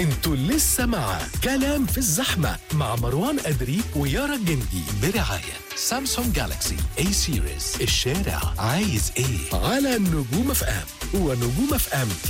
انتوا لسه مع كلام في الزحمة مع مروان أدري ويارا الجندي برعاية سامسونج جالاكسي A سيريز. الشارع عايز ايه على نجوم اف ام ونجوم اف ام